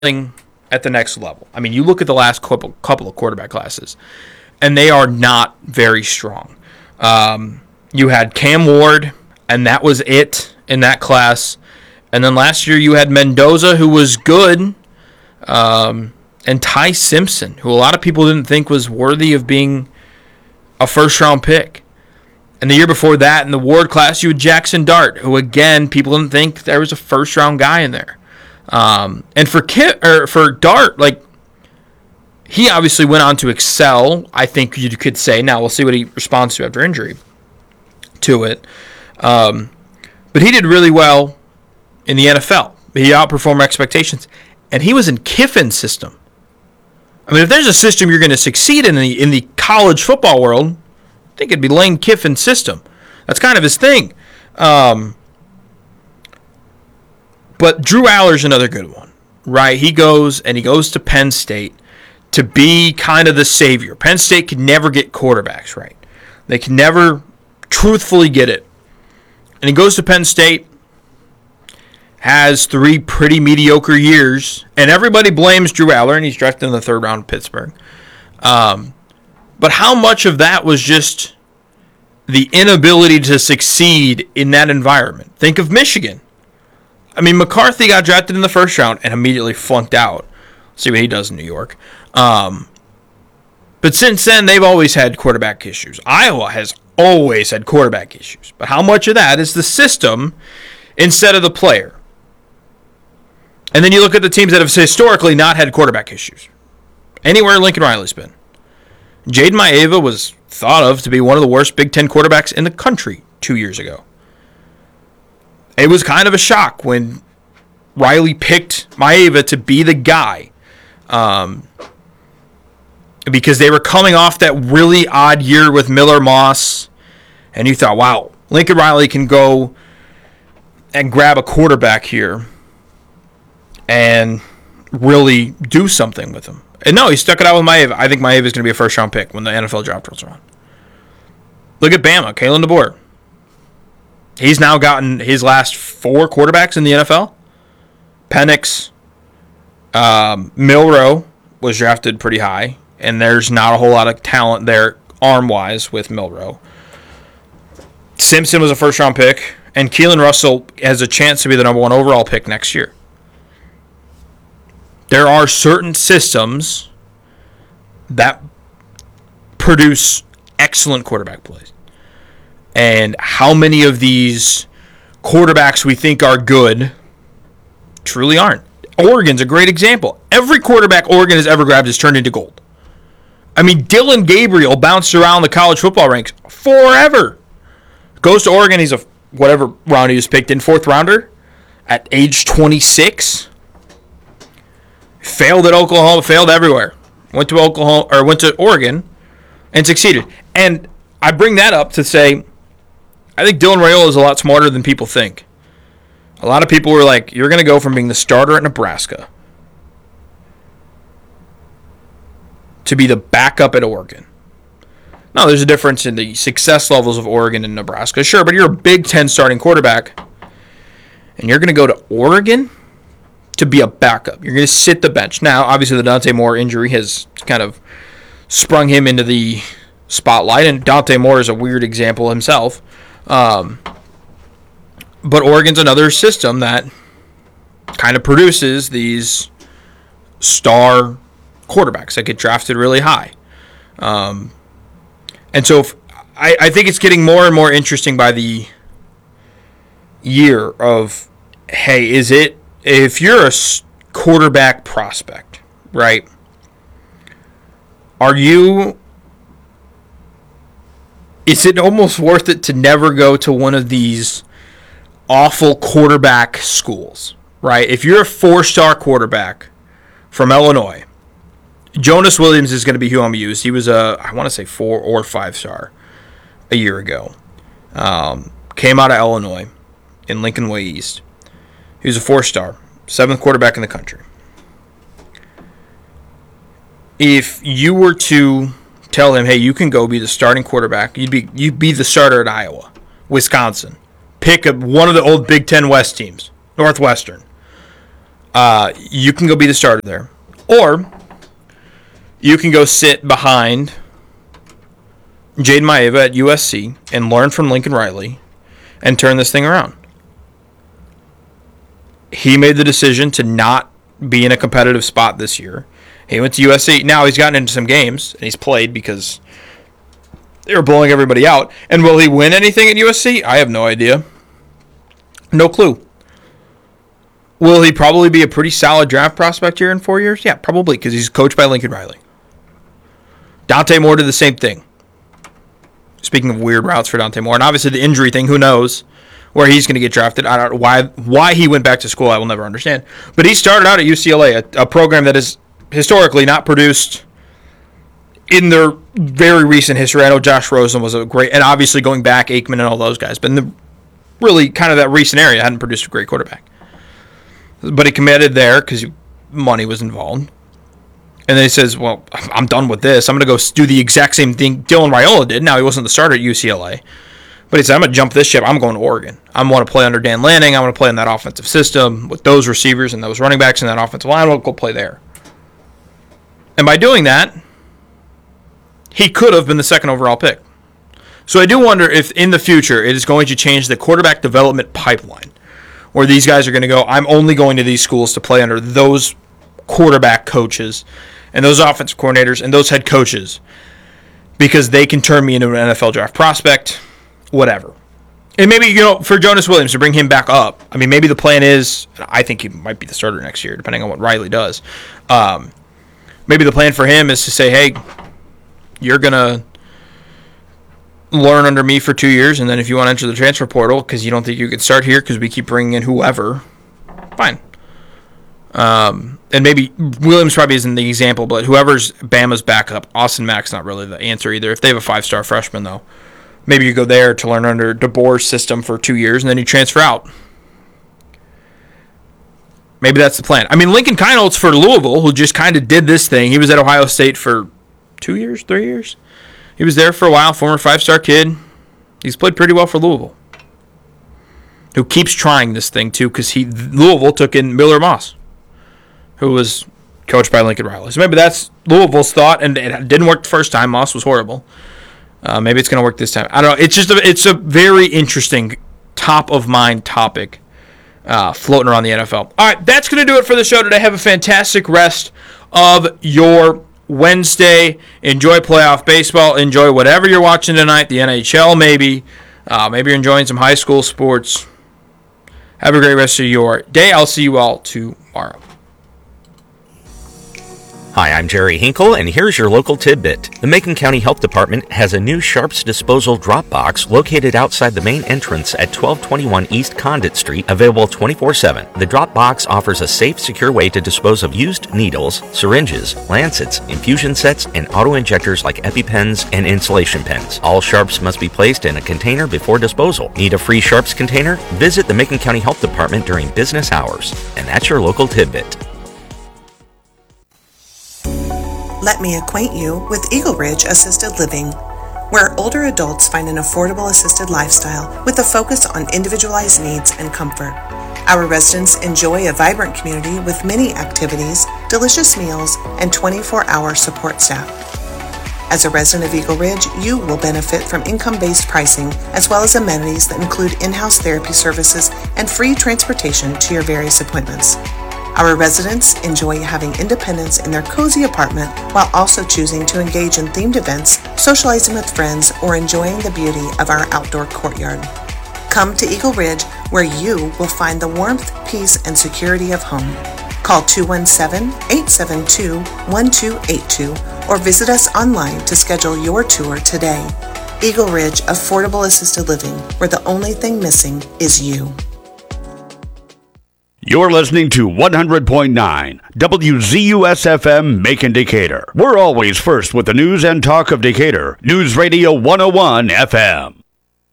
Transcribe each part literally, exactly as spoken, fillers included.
at the next level. I mean, you look at the last couple, couple of quarterback classes, and they are not very strong. Um, you had Cam Ward, and that was it in that class. And then last year you had Mendoza, who was good, um, and Ty Simpson, who a lot of people didn't think was worthy of being a first-round pick. And the year before that, in the Ward class, you had Jackson Dart, who, again, people didn't think there was a first-round guy in there. Um, and for Kit, or for Dart, like, he obviously went on to excel, I think you could say. Now, we'll see what he responds to after injury to it. Um, but he did really well in the N F L. He outperformed expectations. And he was in Kiffin's system. I mean, if there's a system you're going to succeed in the, in the college football world, I think it'd be Lane Kiffin's system. That's kind of his thing. Um, but Drew Aller's another good one, right? He goes and he goes to Penn State to be kind of the savior. Penn State could never get quarterbacks right. They can never truthfully get it. And he goes to Penn State, has three pretty mediocre years, and everybody blames Drew Aller, and he's drafted in the third round of Pittsburgh. Um, but how much of that was just the inability to succeed in that environment? Think of Michigan. I mean, McCarthy got drafted in the first round and immediately flunked out. See what he does in New York. Um, but since then, they've always had quarterback issues. Iowa has always had quarterback issues. But how much of that is the system instead of the player? And then you look at the teams that have historically not had quarterback issues. Anywhere Lincoln Riley's been. Jaden Maeva was thought of to be one of the worst Big Ten quarterbacks in the country two years ago. It was kind of a shock when Riley picked Maeva to be the guy. Um, because they were coming off that really odd year with Miller Moss. And you thought, wow, Lincoln Riley can go and grab a quarterback here and really do something with him. And no, he stuck it out with Maeva. I think Maeva is going to be a first-round pick when the N F L draft rolls around. Look at Bama, Kalen DeBoer. He's now gotten his last four quarterbacks in the N F L. Penix, um, Milroe was drafted pretty high, and there's not a whole lot of talent there arm-wise with Milroe. Simpson was a first-round pick, and Keelan Russell has a chance to be the number one overall pick next year. There are certain systems that produce excellent quarterback plays. And how many of these quarterbacks we think are good truly aren't. Oregon's a great example. Every quarterback Oregon has ever grabbed has turned into gold. I mean, Dylan Gabriel bounced around the college football ranks forever. Goes to Oregon, he's a whatever round he was picked in, fourth rounder at age twenty-six. Failed at Oklahoma, failed everywhere. Went to Oklahoma or went to Oregon and succeeded. And I bring that up to say I think Dylan Raiola is a lot smarter than people think. A lot of people were like, you're going to go from being the starter at Nebraska to be the backup at Oregon. Now, there's a difference in the success levels of Oregon and Nebraska, sure, but you're a Big Ten starting quarterback, and you're going to go to Oregon to be a backup. You're going to sit the bench. Now, obviously, the Dante Moore injury has kind of sprung him into the spotlight, and Dante Moore is a weird example himself. Um, but Oregon's another system that kind of produces these star quarterbacks that get drafted really high. Um, and so if, I, I think it's getting more and more interesting by the year of, hey, is it, if you're a quarterback prospect, right, are you, is it almost worth it to never go to one of these awful quarterback schools, right? If you're a four-star quarterback from Illinois, Jonas Williams is going to be who I'm used. He was a, I want to say four or five-star a year ago. Um, came out of Illinois in Lincoln Way East. He was a four-star, seventh quarterback in the country. If you were to tell him, hey, you can go be the starting quarterback, you'd be you'd be the starter at Iowa, Wisconsin. Pick a, one of the old Big Ten West teams, Northwestern. uh, you can go be the starter there. Or you can go sit behind Jaden Maeva at U S C and learn from Lincoln Riley and turn this thing around. He made the decision to not be in a competitive spot this year. He went to U S C. Now he's gotten into some games and he's played because they were blowing everybody out. And will he win anything at U S C? I have no idea. No clue. Will he probably be a pretty solid draft prospect here in four years? Yeah, probably, because he's coached by Lincoln Riley. Dante Moore did the same thing. Speaking of weird routes for Dante Moore, and obviously the injury thing, who knows where he's going to get drafted. I don't know why why he went back to school, I will never understand. But he started out at U C L A, a, a program that has historically not produced in their very recent history. I know Josh Rosen was a great, and obviously going back, Aikman and all those guys, but in the really kind of that recent area, hadn't produced a great quarterback. But he committed there because money was involved. And then he says, well, I'm done with this. I'm going to go do the exact same thing Dylan Raiola did. Now, he wasn't the starter at U C L A. But he said, I'm going to jump this ship. I'm going to Oregon. I want to play under Dan Lanning. I want to play in that offensive system with those receivers and those running backs and that offensive line. I'll go play there. And by doing that, he could have been the second overall pick. So I do wonder if in the future it is going to change the quarterback development pipeline, where these guys are going to go, I'm only going to these schools to play under those quarterback coaches and those offensive coordinators and those head coaches because they can turn me into an N F L draft prospect, whatever. And maybe, you know, for Jonas Williams to bring him back up, I mean, maybe the plan is, I think he might be the starter next year, depending on what Riley does. Um, maybe the plan for him is to say, hey, you're going to learn under me for two years, and then if you want to enter the transfer portal because you don't think you could start here because we keep bringing in whoever, fine. Um, and maybe Williams probably isn't the example, but whoever's Bama's backup, Austin Mack's not really the answer either. If they have a five-star freshman, though, maybe you go there to learn under DeBoer's system for two years, and then you transfer out. Maybe that's the plan. I mean, Lincoln Kienholz for Louisville, who just kind of did this thing. He was at Ohio State for two years, three years. He was there for a while, former five-star kid. He's played pretty well for Louisville. Who keeps trying this thing, too, because he Louisville took in Miller Moss, who was coached by Lincoln Riley. So maybe that's Louisville's thought, and it didn't work the first time. Moss was horrible. Uh, maybe it's going to work this time. I don't know. It's just a, it's a very interesting top-of-mind topic uh, floating around the N F L. All right, that's going to do it for the show today. Have a fantastic rest of your Wednesday. Enjoy playoff baseball. Enjoy whatever you're watching tonight. The N H L, maybe. Uh, maybe you're enjoying some high school sports. Have a great rest of your day. I'll see you all tomorrow. Hi, I'm Jerry Hinkle, and here's your local tidbit. The Macon County Health Department has a new Sharps Disposal drop box located outside the main entrance at twelve twenty-one East Condit Street, available twenty-four seven. The drop box offers a safe, secure way to dispose of used needles, syringes, lancets, infusion sets, and auto-injectors like EpiPens and insulation pens. All Sharps must be placed in a container before disposal. Need a free Sharps container? Visit the Macon County Health Department during business hours. And that's your local tidbit. Let me acquaint you with Eagle Ridge Assisted Living, where older adults find an affordable assisted lifestyle with a focus on individualized needs and comfort. Our residents enjoy a vibrant community with many activities, delicious meals, and twenty-four hour support staff. As a resident of Eagle Ridge, you will benefit from income-based pricing as well as amenities that include in-house therapy services and free transportation to your various appointments. Our residents enjoy having independence in their cozy apartment while also choosing to engage in themed events, socializing with friends, or enjoying the beauty of our outdoor courtyard. Come to Eagle Ridge, where you will find the warmth, peace, and security of home. Call two one seven, eight seven two, one two eight two or visit us online to schedule your tour today. Eagle Ridge Affordable Assisted Living, where the only thing missing is you. You're listening to one hundred point nine W Z U S F M Macon Decatur. We're always first with the news and talk of Decatur. News Radio one oh one F M.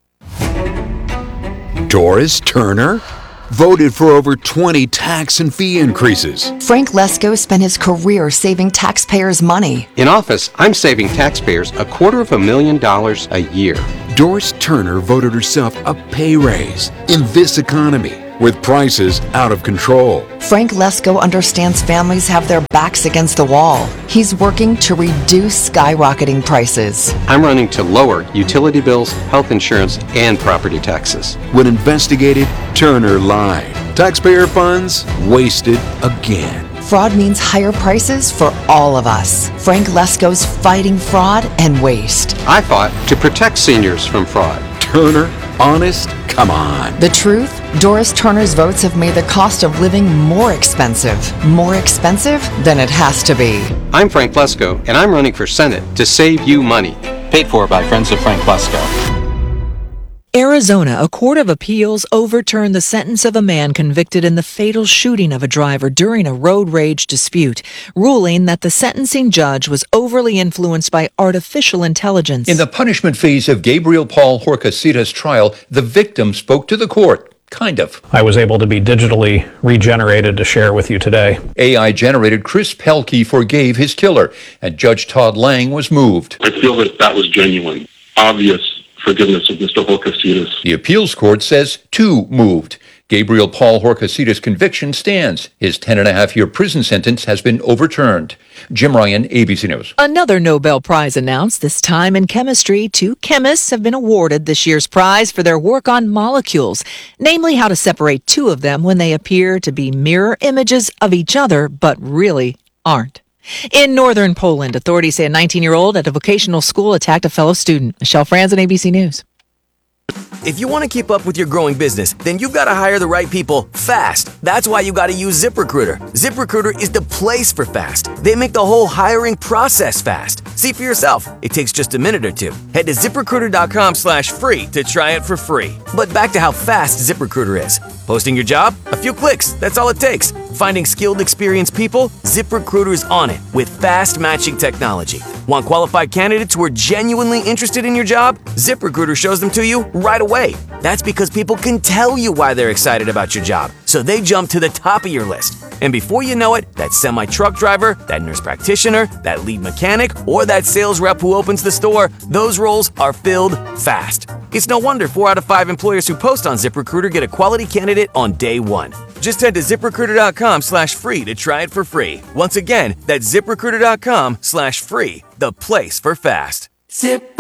Doris Turner voted for over twenty tax and fee increases. Frank Lesko spent his career saving taxpayers' money. In office, I'm saving taxpayers a quarter of a million dollars a year. Doris Turner voted herself a pay raise in this economy. with prices out of control. Frank Lesko understands families have their backs against the wall. He's working to reduce skyrocketing prices. I'm running to lower utility bills, health insurance, and property taxes. When investigated, Turner lied. Taxpayer funds wasted again. Fraud means higher prices for all of us. Frank Lesko's fighting fraud and waste. I fought to protect seniors from fraud. Turner, honest? Come on. The truth? Doris Turner's votes have made the cost of living more expensive. More expensive than it has to be. I'm Frank Lesko, and I'm running for Senate to save you money. Paid for by Friends of Frank Lesko. Arizona, a court of appeals overturned the sentence of a man convicted in the fatal shooting of a driver during a road rage dispute, ruling that the sentencing judge was overly influenced by artificial intelligence. In the punishment phase of Gabriel Paul Horcasitas' trial, the victim spoke to the court. Kind of. I was able to be digitally regenerated to share with you today. A I-generated Chris Pelkey forgave his killer, and Judge Todd Lang was moved. I feel that that was genuine, obvious forgiveness of Mister Horcasitas. The appeals court says two moved. Gabriel Paul Horcasitas' conviction stands. His ten and a half year prison sentence has been overturned. Jim Ryan, A B C News. Another Nobel Prize announced, this time in chemistry. Two chemists have been awarded this year's prize for their work on molecules, namely how to separate two of them when they appear to be mirror images of each other, but really aren't. In northern Poland, authorities say a nineteen-year-old at a vocational school attacked a fellow student. Michelle Franzen, A B C News. If you want to keep up with your growing business, then you've got to hire the right people fast. That's why you got to use ZipRecruiter. ZipRecruiter is the place for fast. They make the whole hiring process fast. See for yourself. It takes just a minute or two. Head to ZipRecruiter.com slash free to try it for free. But back to how fast ZipRecruiter is. Posting your job? A few clicks. That's all it takes. Finding skilled, experienced people? ZipRecruiter is on it with fast matching technology. Want qualified candidates who are genuinely interested in your job? ZipRecruiter shows them to you right away. That's because people can tell you why they're excited about your job, so they jump to the top of your list. And before you know it, that semi-truck driver, that nurse practitioner, that lead mechanic, or that sales rep who opens the store, those roles are filled fast. It's no wonder four out of five employers who post on ZipRecruiter get a quality candidate on day one. Just head to ZipRecruiter.com slash free to try it for free. Once again, that's ZipRecruiter.com slash free, the place for fast. Zip.